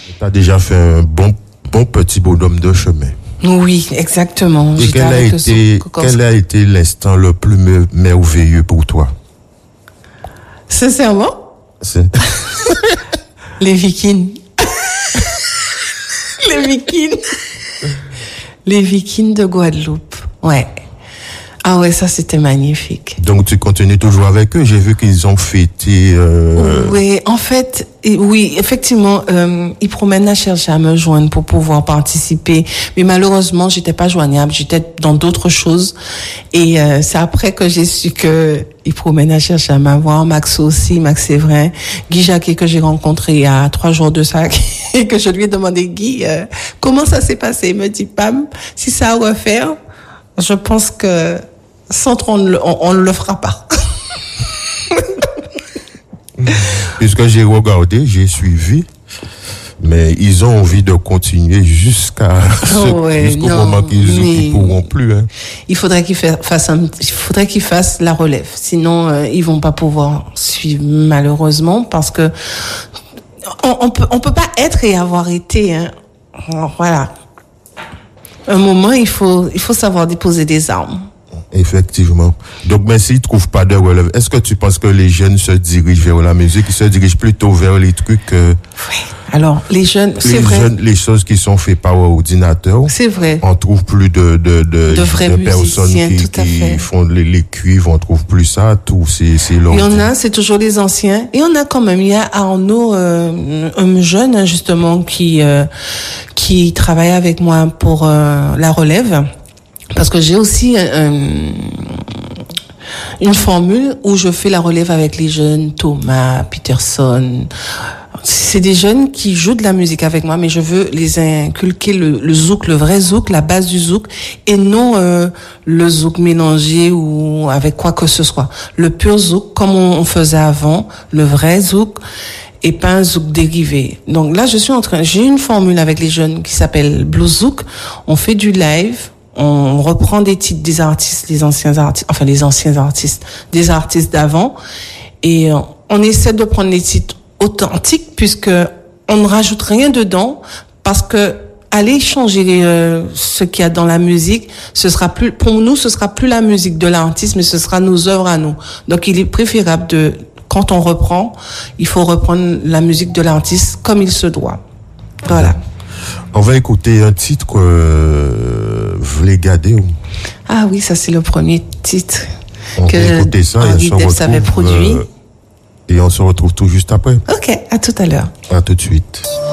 Tu as déjà fait un bon petit bonhomme de chemin. Oui, exactement. Et quel a été l'instant le plus merveilleux pour toi? Sincèrement? Les Vikings. Les Vikings de Guadeloupe. Ouais. Ah ouais, ça c'était magnifique. Donc tu continues toujours avec eux. J'ai vu qu'ils ont fêté. Oui, en fait, oui, effectivement, ils promènent à chercher à me joindre pour pouvoir participer, mais malheureusement, j'étais pas joignable. J'étais dans d'autres choses, et c'est après que j'ai su que ils promènent à chercher à m'avoir. Max aussi, Max Séverin, Guy Jacquet que j'ai rencontré il y a 3 jours de ça, et que je lui ai demandé, Guy, comment ça s'est passé? Il me dit, Pam, si ça à refaire, je pense que sans trop, on ne le fera pas. Puisque j'ai regardé, j'ai suivi, mais ils ont envie de continuer jusqu'au moment qu'ils pourront plus. Hein. Il faudrait qu'ils fassent la relève. Sinon, ils vont pas pouvoir suivre, malheureusement, parce que on peut pas être et avoir été. Hein. Voilà. Un moment, il faut savoir déposer des armes. Effectivement. Donc, mais s'ils ne trouvent pas de relève, est-ce que tu penses que les jeunes se dirigent vers la musique, ils se dirigent plutôt vers les trucs Oui. Alors, les jeunes, c'est vrai. Les choses qui sont faites par ordinateur. C'est vrai. On trouve plus de vrais personnes qui font les cuivres, on trouve plus ça, tout, c'est l'ordi. Il y en a, c'est toujours les anciens. Et on a quand même, il y a Arnaud, un jeune, justement, qui travaille avec moi pour la relève. Parce que j'ai aussi une formule où je fais la relève avec les jeunes, Thomas, Peterson. C'est des jeunes qui jouent de la musique avec moi, mais je veux les inculquer le zouk, le vrai zouk, la base du zouk, et non le zouk mélangé ou avec quoi que ce soit. Le pur zouk, comme on faisait avant, le vrai zouk, et pas un zouk dérivé. Donc là, j'ai une formule avec les jeunes qui s'appelle Blues Zouk. On fait du live. On reprend des titres des artistes, des anciens artistes, des artistes d'avant, et on essaie de prendre les titres authentiques, puisque on ne rajoute rien dedans, parce que aller changer ce qu'il y a dans la musique, pour nous, ce sera plus la musique de l'artiste, mais ce sera nos œuvres à nous. Donc il est préférable quand on reprend, il faut reprendre la musique de l'artiste comme il se doit. Voilà. On va écouter un titre V'lez garder. Ah oui, ça c'est le premier titre que Def avait produit. Et on se retrouve tout juste après. Ok, à tout à l'heure. À tout de suite.